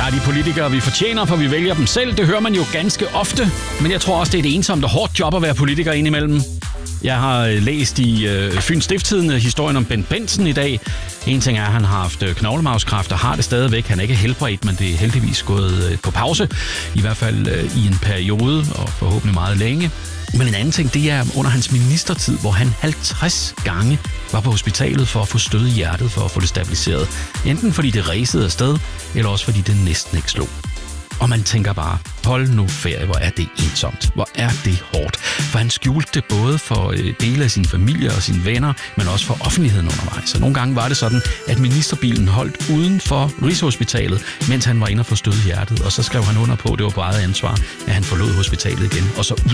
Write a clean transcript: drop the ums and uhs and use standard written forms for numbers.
Ja, de politikere, vi fortjener, for vi vælger dem selv. Det hører man jo ganske ofte. Men jeg tror også, det er et ensomt og hårdt job at være politiker indimellem. Jeg har læst i Fyns Stiftstidende historien om Bent Bentzen i dag. En ting er, at han har haft knoglemavskræft og har det stadigvæk. Han er ikke helbredt, men det er heldigvis gået på pause. I hvert fald i en periode, og forhåbentlig meget længe. Men en anden ting, det er under hans ministertid, hvor han 50 gange var på hospitalet for at få stød i hjertet, for at få det stabiliseret. Enten fordi det ræsede afsted, eller også fordi det næsten ikke slog. Og man tænker bare, hold nu ferie, hvor er det ensomt, hvor er det hårdt. For han skjulte det både for dele af sin familie og sine venner, men også for offentligheden undervejs. Så nogle gange var det sådan, at ministerbilen holdt uden for Rigshospitalet, mens han var inde og få stød i hjertet. Og så skrev han under på, at det var på eget ansvar, at han forlod hospitalet igen, og så ud